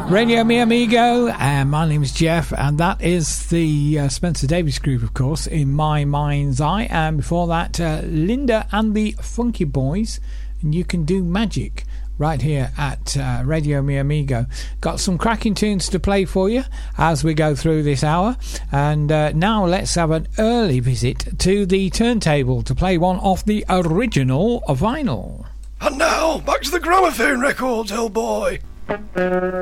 Radio Mi Amigo, and my name is Jeff, and that is the Spencer Davis Group, of course, in my mind's eye. And before that, Linda and the Funky Boys, and You Can Do Magic, right here at Radio Mi Amigo. Got some cracking tunes to play for you as we go through this hour, and now let's have an early visit to the turntable to play one off the original vinyl. And now, back to the gramophone records, old boy.